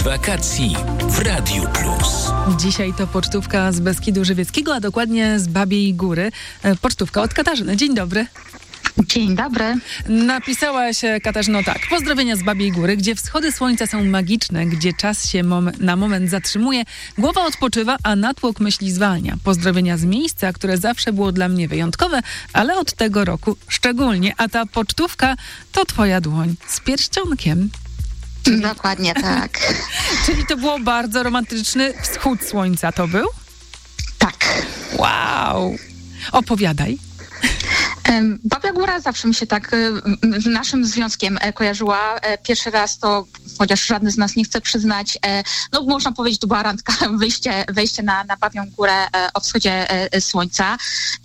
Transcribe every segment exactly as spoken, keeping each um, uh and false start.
wakacji w Radiu Plus. Dzisiaj to pocztówka z Beskidu Żywieckiego, a dokładnie z Babiej Góry. Pocztówka od Katarzyny. Dzień dobry. Dzień dobry. Napisałaś, Katarzyno, tak. Pozdrowienia z Babiej Góry, gdzie wschody słońca są magiczne, gdzie czas się mom- na moment zatrzymuje, głowa odpoczywa, a natłok myśli zwalnia. Pozdrowienia z miejsca, które zawsze było dla mnie wyjątkowe, ale od tego roku szczególnie. A ta pocztówka to twoja dłoń z pierścionkiem. Czyli... Dokładnie tak. Czyli to było bardzo romantyczny wschód słońca, to był? Tak. Wow! Opowiadaj. Babia Góra zawsze mi się tak z naszym związkiem kojarzyła. Pierwszy raz to, chociaż żadny z nas nie chce przyznać, no można powiedzieć, to była randka, wyjście, wejście na, na Babią Górę o wschodzie słońca.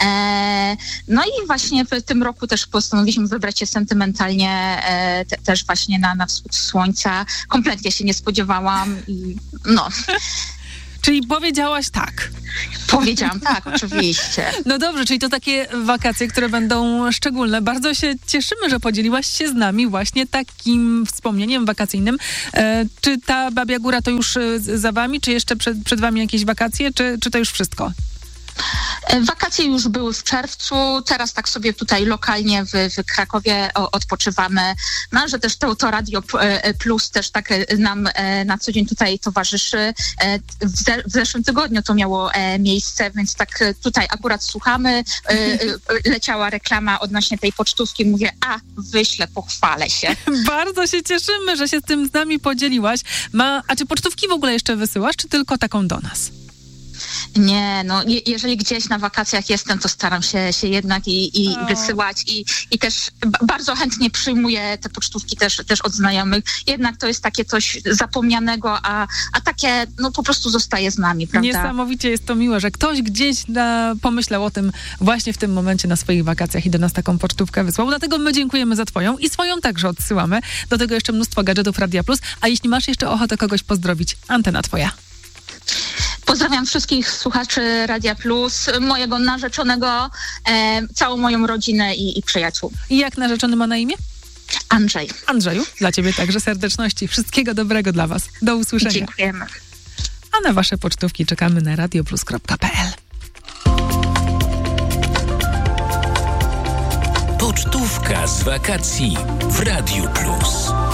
No i właśnie w tym roku też postanowiliśmy wybrać się sentymentalnie te, też właśnie na, na wschód słońca. Kompletnie się nie spodziewałam i no... Czyli powiedziałaś tak. Powiedziałam tak, oczywiście. No dobrze, czyli to takie wakacje, które będą szczególne. Bardzo się cieszymy, że podzieliłaś się z nami właśnie takim wspomnieniem wakacyjnym. E, czy ta Babia Góra to już za wami, czy jeszcze przed, przed wami jakieś wakacje, czy, czy to już wszystko? Wakacje już były w czerwcu, teraz tak sobie tutaj lokalnie w, w Krakowie odpoczywamy, no że też to, to Radio Plus też tak nam na co dzień tutaj towarzyszy. W, ze, w zeszłym tygodniu to miało miejsce, więc tak tutaj akurat słuchamy. Leciała reklama odnośnie tej pocztówki, mówię, a wyślę, pochwalę się. Bardzo się cieszymy, że się z tym z nami podzieliłaś. Ma, a czy pocztówki w ogóle jeszcze wysyłasz, czy tylko taką do nas? Nie, no je, jeżeli gdzieś na wakacjach jestem, to staram się, się jednak i, i wysyłać i, i też b- bardzo chętnie przyjmuję te pocztówki też, też od znajomych. Jednak to jest takie coś zapomnianego, a, a takie no po prostu zostaje z nami, prawda? Niesamowicie jest to miłe, że ktoś gdzieś na, pomyślał o tym właśnie w tym momencie na swoich wakacjach i do nas taką pocztówkę wysłał. Dlatego my dziękujemy za twoją i swoją także odsyłamy. Do tego jeszcze mnóstwo gadżetów Radia Plus. A jeśli masz jeszcze ochotę kogoś pozdrowić, antena twoja. Pozdrawiam wszystkich słuchaczy Radia Plus, mojego narzeczonego, e, całą moją rodzinę i, i przyjaciół. I jak narzeczony ma na imię? Andrzej. Andrzeju, dla ciebie także serdeczności. Wszystkiego dobrego dla was. Do usłyszenia. Dziękujemy. A na wasze pocztówki czekamy na radioplus kropka pe el. Pocztówka z wakacji w Radiu Plus.